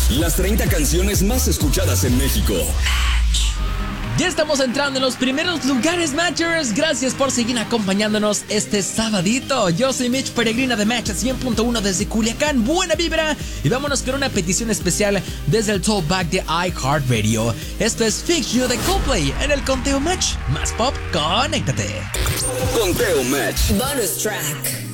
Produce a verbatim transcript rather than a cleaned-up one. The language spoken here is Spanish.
Las treinta canciones más escuchadas en México. Ya estamos entrando en los primeros lugares, Matchers. Gracias por seguir acompañándonos este sabadito. Yo soy Mitch Peregrina de Match cien punto uno desde Culiacán. Buena vibra. Y vámonos con una petición especial desde el Talkback de iHeartRadio. Esto es Fix You de Coldplay en el Conteo Match. Más pop, conéctate. Conteo Match. Bonus track.